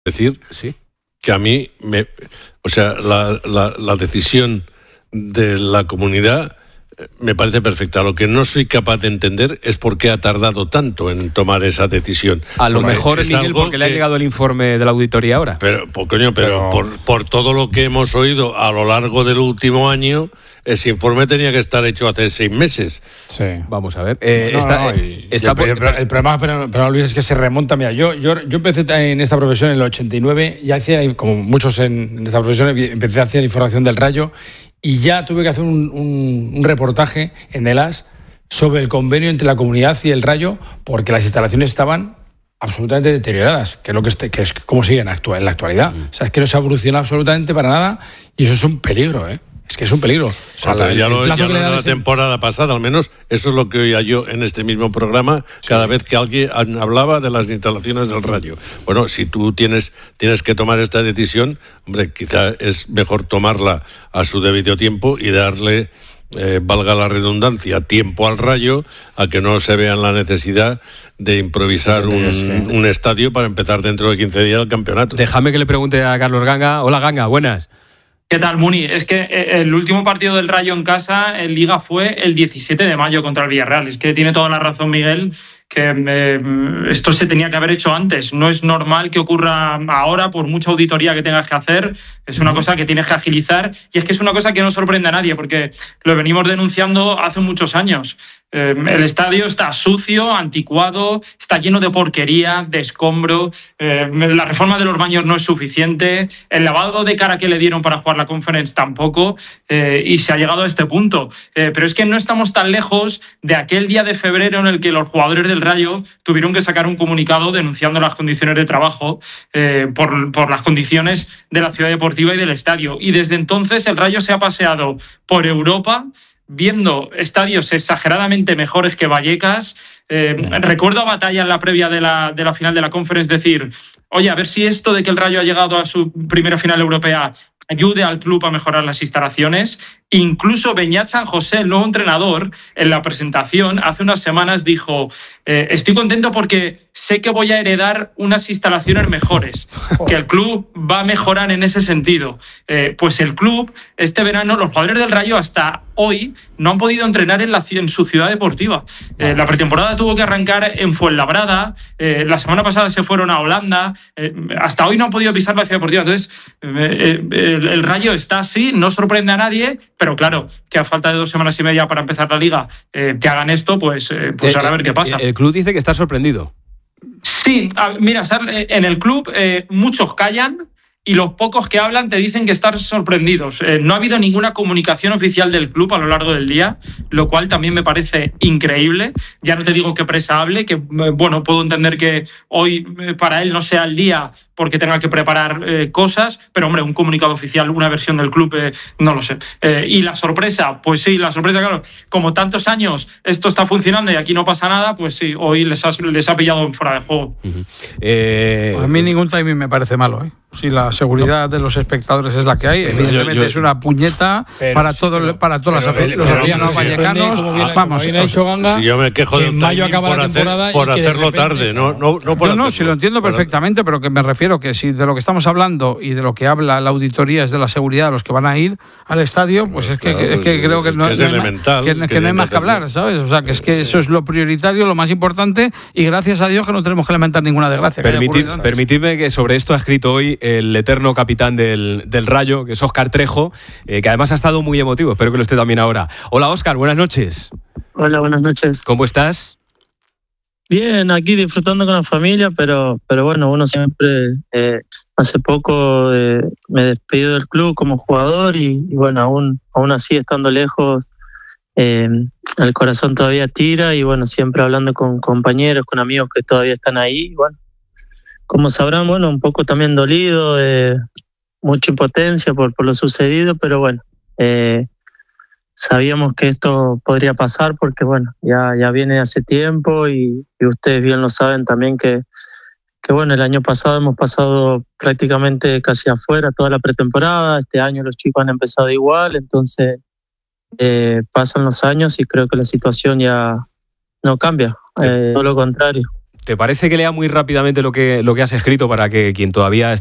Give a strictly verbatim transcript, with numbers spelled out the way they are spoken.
decir sí. que a mí, me, o sea, la, la, la decisión de la comunidad me parece perfecta. Lo que no soy capaz de entender es por qué ha tardado tanto en tomar esa decisión. A lo porque mejor, Miguel, porque que... le ha llegado el informe de la auditoría ahora. Pero, pues, coño, pero, pero... Por, por todo lo que hemos oído a lo largo del último año, ese informe tenía que estar hecho hace seis meses. Sí. Vamos a ver. Eh, no, está, no, eh, está el, por... el, el problema, pero, pero Luis, es que se remonta. Mira, yo, yo, yo empecé en esta profesión en el ochenta y nueve, ya hacía, como muchos en, en esta profesión, empecé a hacer información del Rayo. Y ya tuve que hacer un, un, un reportaje en el A S sobre el convenio entre la comunidad y el Rayo, porque las instalaciones estaban absolutamente deterioradas, que es lo que, este, que es como siguen actua, en la actualidad. Mm. O sea, es que no se ha evolucionado absolutamente para nada y eso es un peligro, ¿eh? Es que es un peligro. O sea, la, ya lo, ya lo de la ese... temporada pasada, al menos eso es lo que oía yo en este mismo programa, sí. cada vez que alguien hablaba de las instalaciones del Rayo. Bueno, si tú tienes, tienes que tomar esta decisión, hombre, quizá es mejor tomarla a su debido tiempo y darle, eh, valga la redundancia, tiempo al Rayo, a que no se vea la necesidad de improvisar un, sí. un estadio para empezar dentro de quince días el campeonato. Déjame que le pregunte a Carlos Ganga. Hola, Ganga, buenas. ¿Qué tal, Muni? Es que el último partido del Rayo en casa, en Liga, fue el diecisiete de mayo contra el Villarreal. Es que tiene toda la razón Miguel, que eh, esto se tenía que haber hecho antes. No es normal que ocurra ahora, por mucha auditoría que tengas que hacer. Es una cosa que tienes que agilizar y es que es una cosa que no sorprende a nadie porque lo venimos denunciando hace muchos años. Eh, el estadio está sucio, anticuado, está lleno de porquería, de escombro. Eh, la reforma de los baños no es suficiente. El lavado de cara que le dieron para jugar la Conference tampoco. Eh, y se ha llegado a este punto. Eh, pero es que no estamos tan lejos de aquel día de febrero en el que los jugadores del Rayo tuvieron que sacar un comunicado denunciando las condiciones de trabajo eh, por, por las condiciones de la ciudad deportiva y del estadio. Y desde entonces el Rayo se ha paseado por Europa viendo estadios exageradamente mejores que Vallecas. Eh, recuerdo a Batalla en la previa de la, de la final de la Conference decir, oye, a ver si esto de que el Rayo ha llegado a su primera final europea ayude al club a mejorar las instalaciones. Incluso Beñat San José, el nuevo entrenador, en la presentación hace unas semanas dijo, eh, estoy contento porque sé que voy a heredar unas instalaciones mejores, que el club va a mejorar en ese sentido. Eh, pues el club, este verano, los jugadores del Rayo hasta hoy no han podido entrenar en, la, en su ciudad deportiva. Eh, la pretemporada tuvo que arrancar en Fuenlabrada, eh, la semana pasada se fueron a Holanda, eh, hasta hoy no han podido pisar la ciudad deportiva. Entonces, eh, eh, el, el Rayo está así, no sorprende a nadie, pero claro, que a falta de dos semanas y media para empezar la liga, eh, que hagan esto, pues, eh, pues eh, ahora a ver qué pasa. El club dice que está sorprendido. Sí, mira, en el club eh, muchos callan y los pocos que hablan te dicen que están sorprendidos. Eh, no ha habido ninguna comunicación oficial del club a lo largo del día, lo cual también me parece increíble. Ya no te digo que Presa hable, que bueno, puedo entender que hoy eh, para él no sea el día porque tenga que preparar eh, cosas, pero hombre, un comunicado oficial, una versión del club, eh, no lo sé. Eh, y la sorpresa, pues sí, la sorpresa, claro, como tantos años esto está funcionando y aquí no pasa nada, pues sí, hoy les ha, les ha pillado fuera de juego. Uh-huh. eh, a mí ningún timing me parece malo, ¿eh? Si la seguridad no. de los espectadores es la que hay, sí, evidentemente yo, yo, es una puñeta pero, para, todo, pero, para todas pero, las los aficionados vallecanos. Vamos, bien hecho Ganga, si yo me quejo de mayo acaba por, la temporada hacer, por hacerlo repente, tarde, no, no, no por No, no, hacerlo, si lo entiendo perfectamente, pero que me refiero que si de lo que estamos hablando y de lo que habla la auditoría es de la seguridad de los que van a ir al estadio, pues es que, claro, es que es, creo que no, es no, elemental, que, que, que no hay más que hablar, ¿sabes? O sea, que es que sí. eso es lo prioritario, lo más importante, y gracias a Dios que no tenemos que lamentar ninguna desgracia. Permitid, permitidme que sobre esto ha escrito hoy el eterno capitán del, del Rayo, que es Óscar Trejo, eh, que además ha estado muy emotivo, espero que lo esté también ahora. Hola Óscar, buenas noches. Hola, buenas noches. ¿Cómo estás? Bien, aquí disfrutando con la familia, pero, pero bueno, uno siempre, eh, hace poco eh, me despido del club como jugador y, y bueno, aún, aún así estando lejos, eh, el corazón todavía tira y bueno, siempre hablando con compañeros, con amigos que todavía están ahí, y bueno, como sabrán, bueno, un poco también dolido, eh, mucha impotencia por, por lo sucedido, pero bueno, eh, sabíamos que esto podría pasar porque bueno, ya, ya viene hace tiempo y, y ustedes bien lo saben también que, que bueno, el año pasado hemos pasado prácticamente casi afuera toda la pretemporada, este año los chicos han empezado igual, entonces eh, pasan los años y creo que la situación ya no cambia, eh, todo lo contrario. ¿te parece que lea muy rápidamente lo que, lo que has escrito para que quien todavía está